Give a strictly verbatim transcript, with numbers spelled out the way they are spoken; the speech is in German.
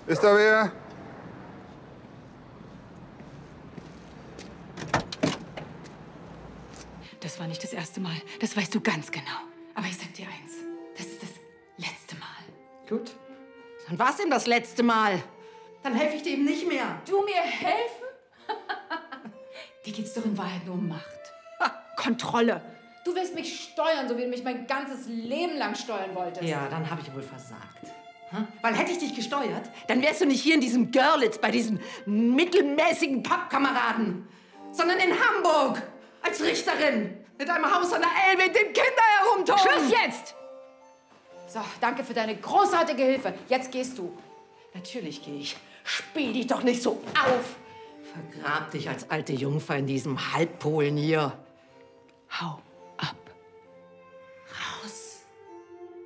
Ist da wer? Das war nicht das erste Mal. Das weißt du ganz genau. Aber ich sag dir eins. Das ist das letzte Mal. Gut. Dann war's eben das letzte Mal. Dann helfe ich dir eben nicht mehr. Du mir helfen? Dir geht's doch in Wahrheit nur um Macht. Ha, Kontrolle. Du willst mich steuern, so wie du mich mein ganzes Leben lang steuern wolltest. Ja, dann habe ich wohl versagt. Hm? Weil hätte ich dich gesteuert, dann wärst du nicht hier in diesem Görlitz bei diesen mittelmäßigen Pappkameraden, sondern in Hamburg als Richterin mit einem Haus an der Elbe, in dem Kinder herumtoben. Schluss jetzt! So, danke für deine großartige Hilfe. Jetzt gehst du. Natürlich gehe ich. Spiel dich doch nicht so auf. Vergrab dich als alte Jungfer in diesem Halbpolen hier. Hau.